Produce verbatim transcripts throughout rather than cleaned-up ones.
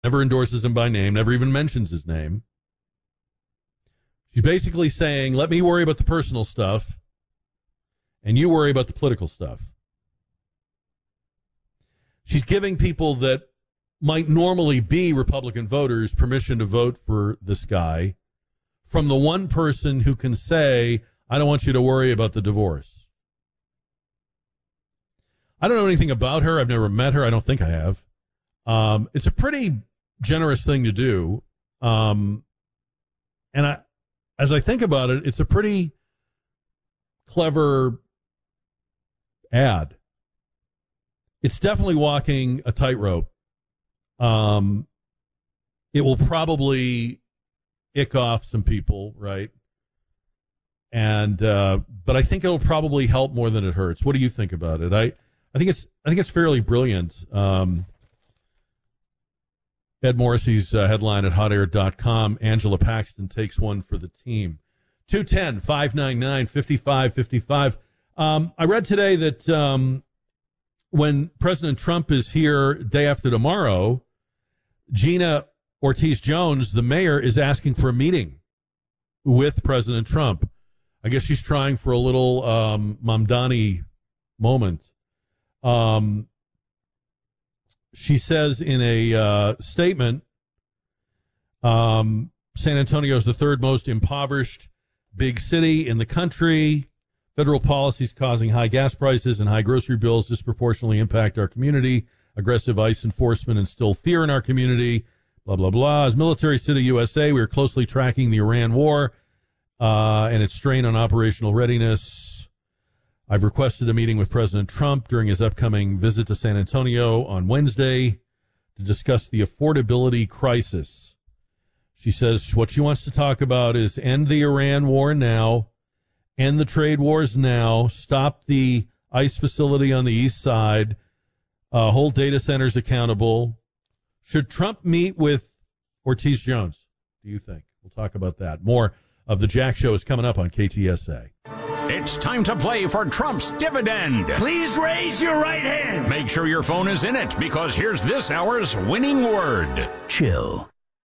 never endorses him by name, never even mentions his name. She's basically saying, let me worry about the personal stuff, and you worry about the political stuff. She's giving people that might normally be Republican voters permission to vote for this guy from the one person who can say, I don't want you to worry about the divorce. I don't know anything about her. I've never met her. I don't think I have. Um, it's a pretty generous thing to do. Um, and I, as I think about it, it's a pretty clever ad. It's definitely walking a tightrope. Um, it will probably ick off some people, right? And uh, but I think it'll probably help more than it hurts. What do you think about it? I, I think it's I think it's fairly brilliant. Um, Ed Morrissey's uh, headline at hot air dot com, Angela Paxton takes one for the team. two one zero, five nine nine, five five five five. Um, I read today that um, when President Trump is here day after tomorrow, Gina Ortiz-Jones, the mayor, is asking for a meeting with President Trump. I guess she's trying for a little um, Mamdani moment. Um, she says in a uh, statement, um, San Antonio is the third most impoverished big city in the country. Federal policies causing high gas prices and high grocery bills disproportionately impact our community. Aggressive ICE enforcement instill fear in our community. Blah, blah, blah. As Military City U S A, we are closely tracking the Iran war uh, and its strain on operational readiness. I've requested a meeting with President Trump during his upcoming visit to San Antonio on Wednesday to discuss the affordability crisis. She says what she wants to talk about is end the Iran war now, end the trade wars now, stop the ICE facility on the east side, uh, hold data centers accountable. Should Trump meet with Ortiz-Jones, do you think? We'll talk about that. More of the Jack Show is coming up on K T S A. It's time to play for Trump's dividend. Please raise your right hand. Make sure your phone is in it, because here's this hour's winning word. Chill.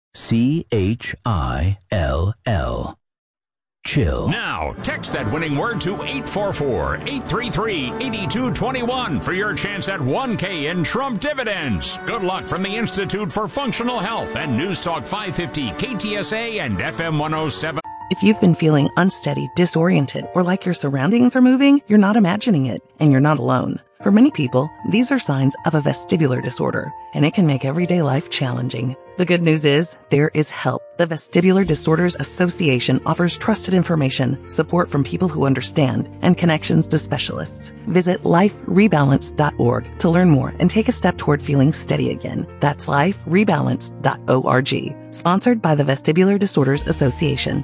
C H I L L. Chill. Now, text that winning word to eight four four, eight three three, eight two two one for your chance at one K in Trump dividends. Good luck from the Institute for Functional Health and News Talk five fifty, K T S A and F M one oh seven. If you've been feeling unsteady, disoriented, or like your surroundings are moving, you're not imagining it, and you're not alone. For many people, these are signs of a vestibular disorder, and it can make everyday life challenging. The good news is, there is help. The Vestibular Disorders Association offers trusted information, support from people who understand, and connections to specialists. Visit life rebalance dot org to learn more and take a step toward feeling steady again. That's life rebalance dot org. Sponsored by the Vestibular Disorders Association.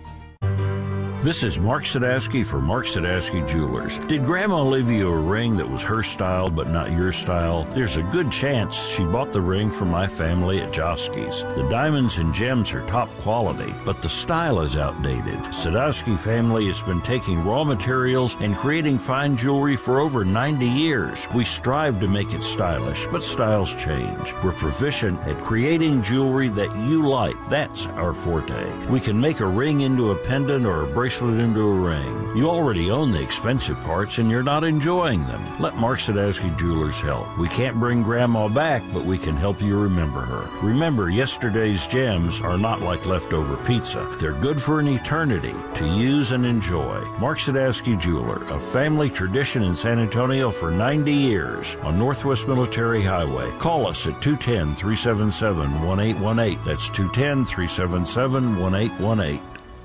This is Mark Sadowski for Mark Sadowski Jewelers. Did Grandma leave you a ring that was her style but not your style? There's a good chance she bought the ring from my family at Joski's. The diamonds and gems are top quality, but the style is outdated. Sadowski family has been taking raw materials and creating fine jewelry for over ninety years. We strive to make it stylish, but styles change. We're proficient at creating jewelry that you like. That's our forte. We can make a ring into a pendant or a bracelet into a ring. You already own the expensive parts and you're not enjoying them. Let Mark Sadowski Jewelers help. We can't bring Grandma back, but we can help you remember her. Remember, yesterday's gems are not like leftover pizza. They're good for an eternity to use and enjoy. Mark Sadowski Jeweler, a family tradition in San Antonio for ninety years on Northwest Military Highway. Call us at two one zero, three seven seven, one eight one eight. That's two one zero, three seven seven, one eight one eight.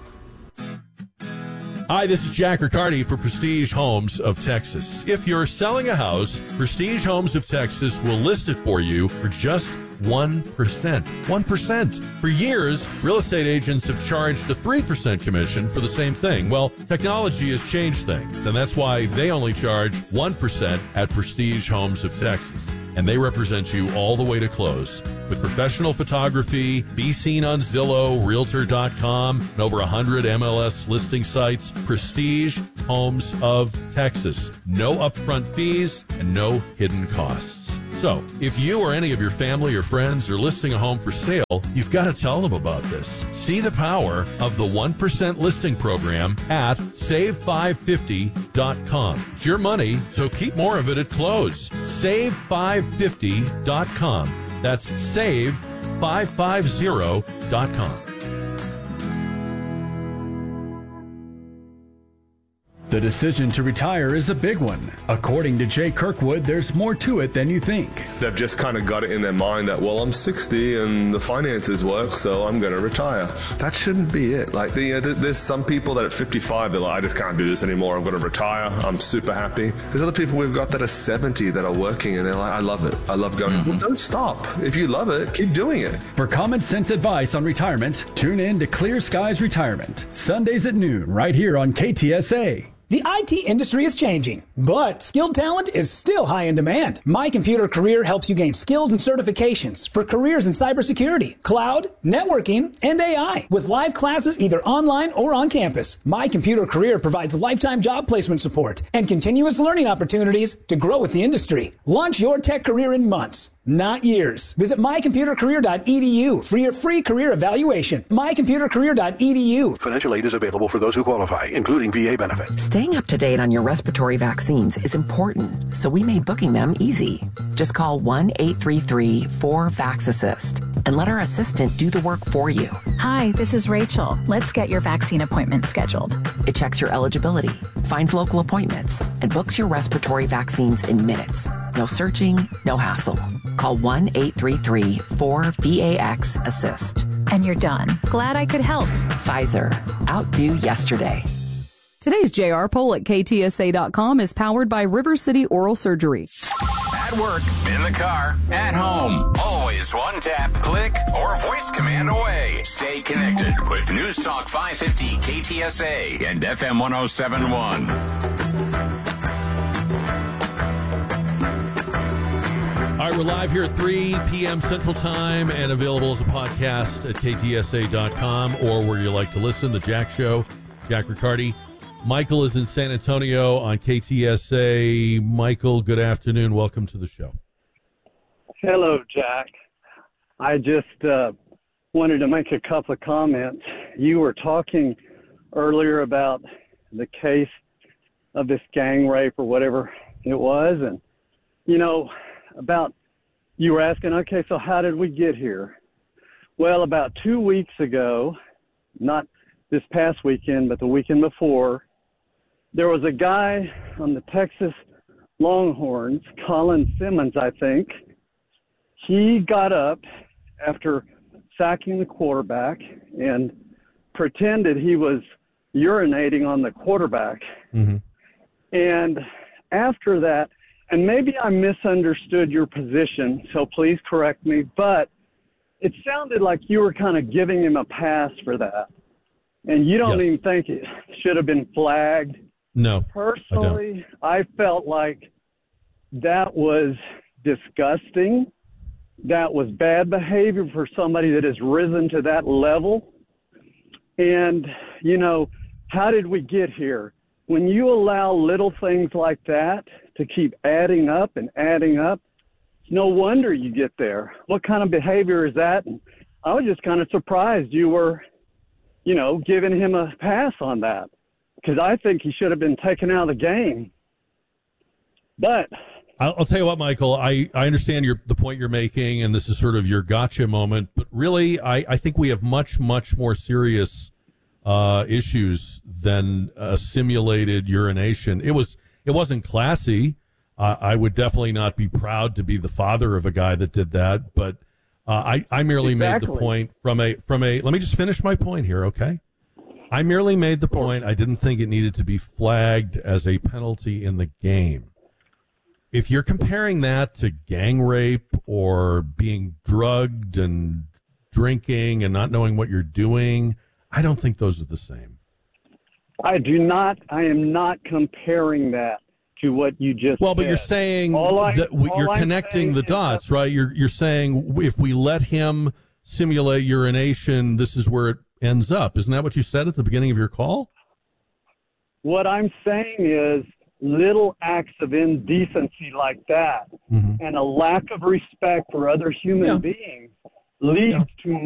Hi, this is Jack Riccardi for Prestige Homes of Texas. If you're selling a house, Prestige Homes of Texas will list it for you for just one percent. one percent. For years, real estate agents have charged a three percent commission for the same thing. Well, technology has changed things, and that's why they only charge one percent at Prestige Homes of Texas. And they represent you all the way to close. With professional photography, be seen on Zillow, Realtor dot com, and over one hundred M L S listing sites, Prestige Homes of Texas. No upfront fees and no hidden costs. So, if you or any of your family or friends are listing a home for sale, you've got to tell them about this. See the power of the one percent listing program at save five fifty dot com. It's your money, so keep more of it at close. save five fifty dot com. That's save five fifty dot com. The decision to retire is a big one. According to Jay Kirkwood, there's more to it than you think. They've just kind of got it in their mind that, well, I'm sixty and the finances work, so I'm going to retire. That shouldn't be it. Like, the, you know, there's some people that at fifty-five, they're like, I just can't do this anymore. I'm going to retire. I'm super happy. There's other people we've got that are seventy that are working and they're like, I love it. I love going. Mm-hmm. Well, don't stop. If you love it, keep doing it. For common sense advice on retirement, tune in to Clear Skies Retirement, Sundays at noon, right here on K T S A. The I T industry is changing, but skilled talent is still high in demand. My Computer Career helps you gain skills and certifications for careers in cybersecurity, cloud, networking, and A I. With live classes either online or on campus, My Computer Career provides lifetime job placement support and continuous learning opportunities to grow with the industry. Launch your tech career in months, not years. Visit my computer career dot e d u for your free career evaluation. my computer career dot e d u. Financial aid is available for those who qualify, including V A benefits. Staying up to date on your respiratory vaccines is important, so we made booking them easy. Just call one eight three three four vax assist and let our assistant do the work for you. Hi, this is Rachel. Let's get your vaccine appointment scheduled. It checks your eligibility, finds local appointments, and books your respiratory vaccines in minutes. No searching, no hassle. Call one eight three three four V A X assist. And you're done. Glad I could help. Pfizer. Outdo yesterday. Today's J R poll at K T S A dot com is powered by River City Oral Surgery. At work, in the car, at home. Always one tap, click, or voice command away. Stay connected with News Talk five fifty K T S A and F M one oh seven point one. All right, we're live here at three p.m. Central Time and available as a podcast at K T S A dot com or where you like to listen, The Jack Show, Jack Riccardi. Michael is in San Antonio on K T S A. Michael, good afternoon. Welcome to the show. Hello, Jack. I just uh, wanted to make a couple of comments. You were talking earlier about the case of this gang rape or whatever it was, and, you know, about you were asking, okay, so how did we get here? Well, about two weeks ago, not this past weekend, but the weekend before, there was a guy on the Texas Longhorns, Colin Simmons, I think. He got up after sacking the quarterback and pretended he was urinating on the quarterback. Mm-hmm. And after that, and maybe I misunderstood your position, so please correct me, but it sounded like you were kind of giving him a pass for that. And you don't yes. even think it should have been flagged? No. Personally, I, I felt like that was disgusting. That was bad behavior for somebody that has risen to that level. And, you know, how did we get here? When you allow little things like that to keep adding up and adding up, no wonder you get there. What kind of behavior is that? And I was just kind of surprised you were, you know, giving him a pass on that, because I think he should have been taken out of the game. But I'll, I'll tell you what, Michael, I, I understand your, the point you're making, and this is sort of your gotcha moment, but really I, I think we have much, much more serious uh, issues than uh, simulated urination. It was, it wasn't classy. Uh, I would definitely not be proud to be the father of a guy that did that, but uh, I, I merely exactly. made the point from a, from a, let me just finish my point here, okay? I merely made the point I didn't think it needed to be flagged as a penalty in the game. If you're comparing that to gang rape or being drugged and drinking and not knowing what you're doing, I don't think those are the same. I do not, I am not comparing that to what you just Well, but said. you're saying I, that you're I'm connecting the dots, right? You're you're saying if we let him simulate urination, this is where it ends up. Isn't that what you said at the beginning of your call? What I'm saying is little acts of indecency like that Mm-hmm. and a lack of respect for other human Yeah. beings leads Yeah. to